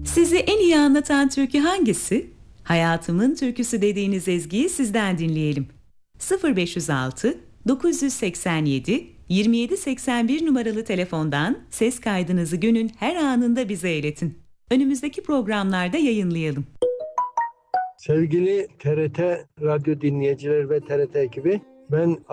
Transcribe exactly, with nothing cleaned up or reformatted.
Sizi en iyi anlatan türkü hangisi? Hayatımın türküsü dediğiniz ezgiyi sizden dinleyelim. sıfır beş altı dokuz seksen yedi yirmi yedi seksen bir numaralı telefondan ses kaydınızı günün her anında bize iletin. Önümüzdeki programlarda yayınlayalım. Sevgili T R T radyo dinleyicileri ve T R T ekibi, ben